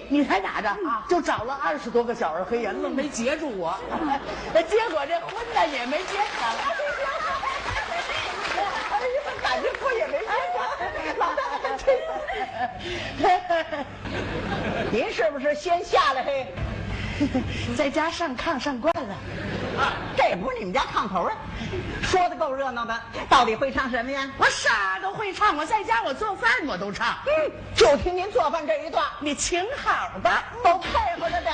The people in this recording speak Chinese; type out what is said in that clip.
你猜咋着啊？就找了20多个小儿黑眼，愣没截住我。结果这婚呢也没结成。哎呀，感情婚也没结成。老大， 您是不是先下来嘿？ 在家上炕上惯了。 这不是你们家炕头啊？说的够热闹的，到底会唱什么呀？ 我啥都会唱，我在家我做饭我都唱。 就听您做饭这一段， 你请好吧， 都配合着